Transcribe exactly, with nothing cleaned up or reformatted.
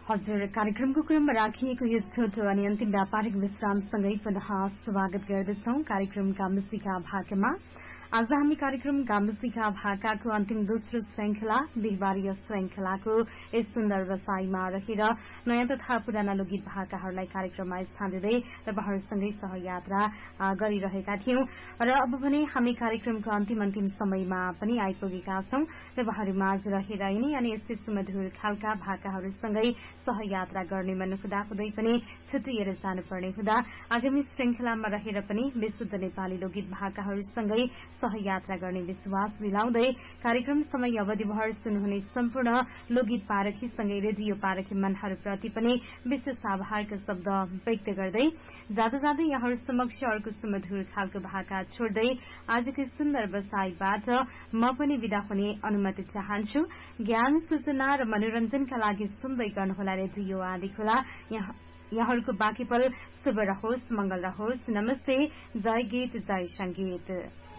हजुर कार्यक्रमको क्रममा राखिएको यो छोटो अनि अन्तिम व्यापारिक विश्रामसँगै पुनः स्वागत गर्दछौं कार्यक्रम गाम्बेसीका भाकामा। आज हामी कार्यक्रम गाम्बेसीका भाकाको अन्तिम दोस्रो श्रृंखला बिहिबारीय श्रृंखलाको यस सुन्दर बसाईमा रहेर नयाँ तथा पुराना लोकगीत भाकाहरूलाई कार्यक्रममा स्थान दिँदै तपाईहरुसँगै सहयात्रा गरिरहेका थियौं र अब भने हामी कार्यक्रमको अन्तिम अन्तिम समयमा पनि आइपुगेका छौं। तपाईहरुमाझ रहेर यिनै अनि यस्तै सुमधुर खालका भाकाहरूसँगै सहयात्रा गर्ने मन हुँदा हुँदै पनि छुट्टिएर जानुपर्ने हुँदा आगामी श्रृंखलामा रहेर पनि विशुद्ध नेपाली लोकगीत भाकाहरूसँगै सहयात्रा गर्ने विश्वास दिलाउँदै कार्यक्रम समय अवधिभर सुन्नुहुने सम्पूर्ण लोकगीत पारखीसँगै रेडियो पारखी मनहरूप्रति पनि विशेष आभारका शब्द व्यक्त गर्दै जाँदा जाँदै यहाँहरू समक्ष अर्को सुमधुर खालको भाका छोड्दै आजको सुन्दर बसाईबाट म पनि विदा हुने अनुमति चाहन्छु। ज्ञान सूचना र मनोरञ्जनका लागि सुन्दै गर्नुहोला रेडियो आदि खोला। यहाँहरूको बाँकी पल शुभ रहोस्, मंगल रहोस्। नमस्ते, जय गीत, जय संगीत।